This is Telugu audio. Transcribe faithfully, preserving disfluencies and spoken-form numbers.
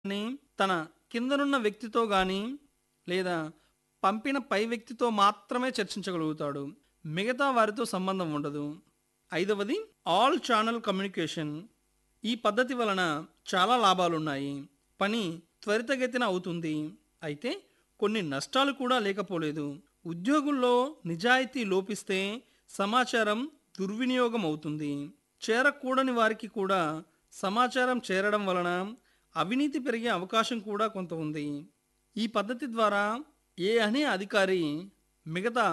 ని తన కిందనున్న వ్యక్తితో గాని లేదా పంపిన పై వ్యక్తితో మాత్రమే చర్చించగలుగుతాడు. మిగతా వారితో సంబంధం ఉండదు. ఐదవది ఆల్ ఛానల్ కమ్యూనికేషన్. ఈ పద్ధతి వలన చాలా లాభాలున్నాయి. పని త్వరితగతిన అవుతుంది. అయితే కొన్ని నష్టాలు కూడా లేకపోలేదు. ఉద్యోగుల్లో నిజాయితీ లోపిస్తే సమాచారం దుర్వినియోగం అవుతుంది. చేరకూడని వారికి కూడా సమాచారం చేరడం వలన అవినీతి పెరిగే అవకాశం కూడా కొంత ఉంది. ఈ పద్ధతి ద్వారా ఏ అనే అధికారి మిగతా